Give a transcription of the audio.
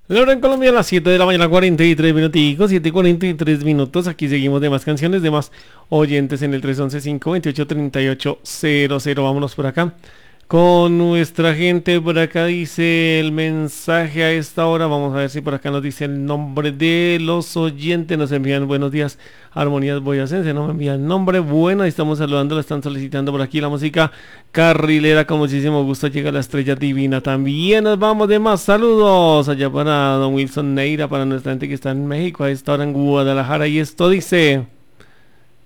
La hora en Colombia a las 7 de la mañana, 43 minuticos, 7:43 minutos. Aquí seguimos de más canciones, de más oyentes en el 311-528-3800. Vámonos por acá con nuestra gente. Por acá dice el mensaje a esta hora. Vamos a ver si por acá nos dice el nombre de los oyentes. Nos envían buenos días, Armonías Boyacense. No me envían nombre. Bueno, ahí estamos saludando. La están solicitando por aquí la música carrilera. Con muchísimo gusto llega la estrella divina. También nos vamos de más saludos allá para don Wilson Neira, para nuestra gente que está en México, a esta hora en Guadalajara. Y esto dice...